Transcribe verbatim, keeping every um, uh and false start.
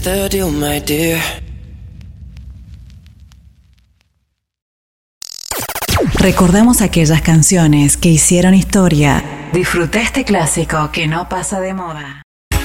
What's the deal, my dear? Recordamos aquellas canciones que hicieron historia. Disfruta este clásico que no pasa de moda.